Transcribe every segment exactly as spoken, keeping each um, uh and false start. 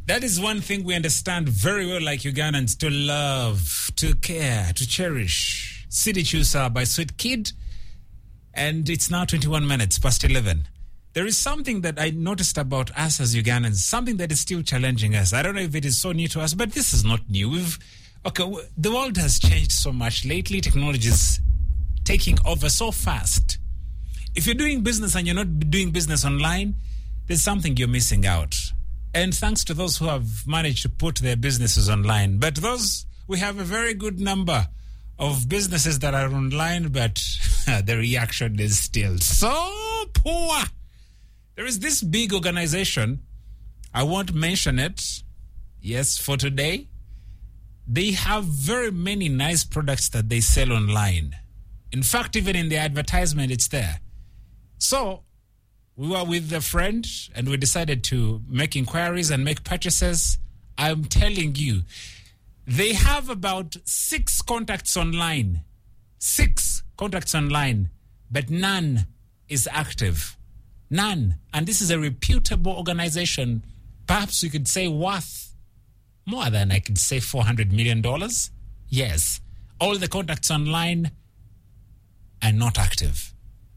That is one thing we understand very well, like Ugandans, to love, to care, to cherish. City Chusa by Sweet Kid. And it's now twenty-one minutes past eleven. There is something that I noticed about us as Ugandans, something that is still challenging us. I don't know if it is so new to us, but this is not new. We've, okay, the world has changed so much lately. Technology is taking over so fast. If you're doing business and you're not doing business online, there's something you're missing out. And thanks to those who have managed to put their businesses online. But those, we have a very good number of businesses that are online, but the reaction is still so poor. There is this big organization, I won't mention it, yes, for today. They have very many nice products that they sell online. In fact, even in the advertisement, it's there. So, we were with a friend and we decided to make inquiries and make purchases. I'm telling you, they have about six contacts online. Six contacts online, but none is active. None. And this is a reputable organization. Perhaps we could say worth more than, I could say, four hundred million dollars. Yes. All the contacts online are not active.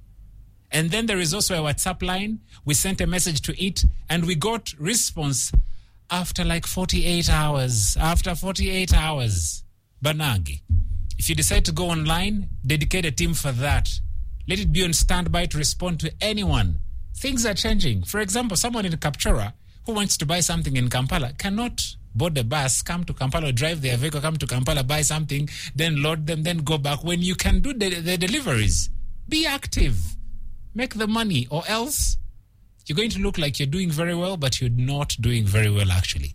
And then there is also a WhatsApp line. We sent a message to it and we got response after like forty-eight hours. After forty-eight hours. Banagi. If you decide to go online, dedicate a team for that. Let it be on standby to respond to anyone. Things are changing. For example, someone in Kapchora who wants to buy something in Kampala cannot board a bus, come to Kampala, drive their vehicle, come to Kampala, buy something, then load them, then go back. When you can do the, the deliveries, be active. Make the money, or else you're going to look like you're doing very well, but you're not doing very well, actually.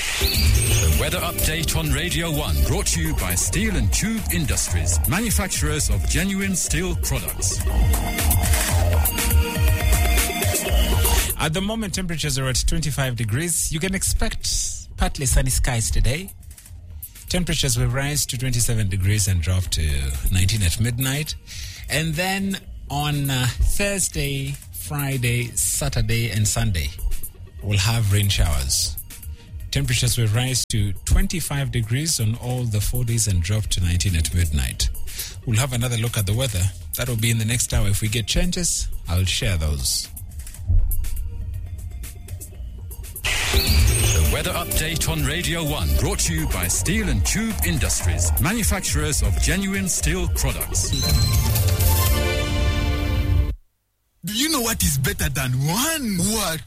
The weather update on Radio one, brought to you by Steel and Tube Industries, manufacturers of genuine steel products. At the moment, temperatures are at twenty-five degrees. You can expect partly sunny skies today. Temperatures will rise to twenty-seven degrees and drop to nineteen at midnight. And then on uh, Thursday, Friday, Saturday, and Sunday, we'll have rain showers. Temperatures will rise to twenty-five degrees on all the four days and drop to nineteen at midnight. We'll have another look at the weather. That will be in the next hour. If we get changes, I'll share those. The weather update on Radio one, brought to you by Steel and Tube Industries, manufacturers of genuine steel products. Do you know what is better than one? What?